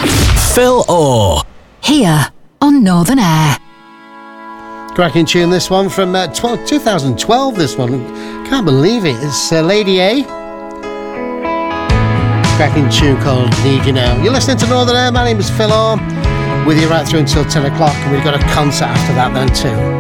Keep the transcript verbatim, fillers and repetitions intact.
Phil Orr. Here on Northern Air. Cracking tune, this one from uh, twelve, twenty twelve, this one. Can't believe it. It's uh, Lady A. Cracking tune called Need You Now. You're listening to Northern Air. My name is Phil Orr, with you right through until ten o'clock, and we've got a concert after that then too.